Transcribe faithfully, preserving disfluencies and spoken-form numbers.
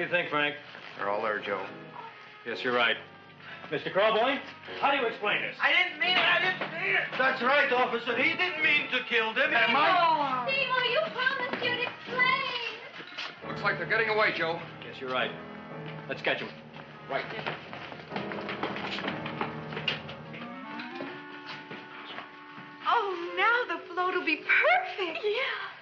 do you think, Frank? They're all there, Joe. Yes, you're right. Mister Crowboy, how do you explain this? I didn't mean it. I didn't mean it. That's right, officer. He didn't mean to kill them. Am I? Seymour, you promised you'd explain. Looks like they're getting away, Joe. Yes, you're right. Let's catch them. Right. Oh, now the float will be perfect. Yeah.